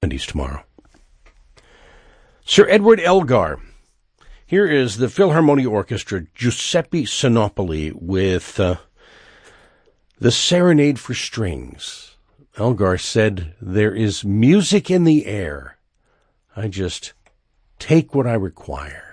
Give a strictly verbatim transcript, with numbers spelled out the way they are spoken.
seventies tomorrow. Sir Edward Elgar. Here is the Philharmonia Orchestra, Giuseppe Sinopoli, with uh, the Serenade for Strings. Elgar said, "There is music in the air. I just take what I require."